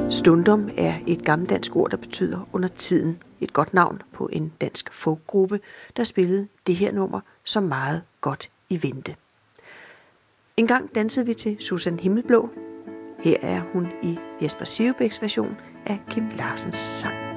Stundom er et gammeldansk ord, der betyder under tiden. Et godt navn på en dansk folkgruppe, der spillede det her nummer så meget godt i vente. En gang dansede vi til Susan Himmelblå. Her er hun i Jesper Sivebæks version af Kim Larsens sang.